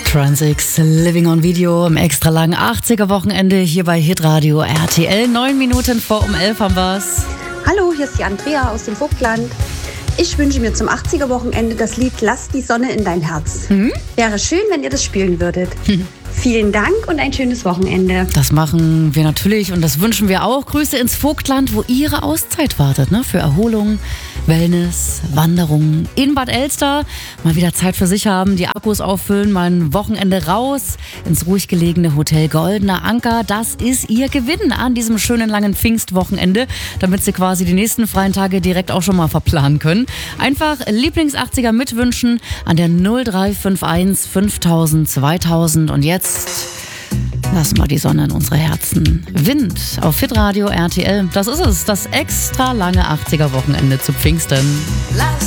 Transix Living on Video im extra langen 80er-Wochenende hier bei Hitradio RTL. 9 Minuten vor 11 haben wir's. Hallo, hier ist die Andrea aus dem Vogtland. Ich wünsche mir zum 80er-Wochenende das Lied Lass die Sonne in dein Herz. Wäre schön, wenn ihr das spielen würdet. Vielen Dank und ein schönes Wochenende. Das machen wir natürlich und das wünschen wir auch. Grüße ins Vogtland, wo Ihre Auszeit wartet, ne? Für Erholung, Wellness, Wanderung in Bad Elster. Mal wieder Zeit für sich haben, die Akkus auffüllen, mal ein Wochenende raus ins ruhig gelegene Hotel Goldener Anker. Das ist Ihr Gewinn an diesem schönen langen Pfingstwochenende, damit Sie quasi die nächsten freien Tage direkt auch schon mal verplanen können. Einfach Lieblings-80er mitwünschen an der 0351 5000 2000 und jetzt lass mal die Sonne in unsere Herzen. Wind auf Hitradio RTL. Das ist es, das extra lange 80er-Wochenende zu Pfingsten.